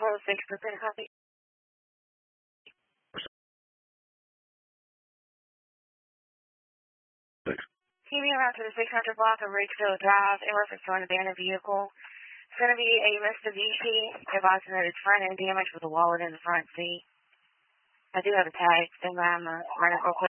6% copy. TV around to the 600 block of Ridgefield Drive in reference to an abandoned vehicle. It's going to be a Mitsubishi, advising that it's front end damage with a wallet in the front seat. I do have a tag. Stand by, I'm going to run it real quick.